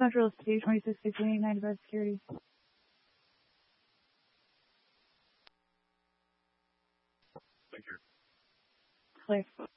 Central State 26-15-89 Divide Security. Thank you. Clear.